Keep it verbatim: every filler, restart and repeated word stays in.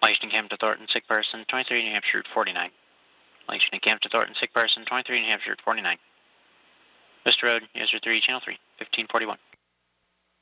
Langston Camp to Thornton, sick person, twenty-three New Hampshire Route forty-nine. Langston Camp to Thornton, sick person, twenty-three New Hampshire Route forty-nine. Mister Road, user three, channel three, fifteen forty-one.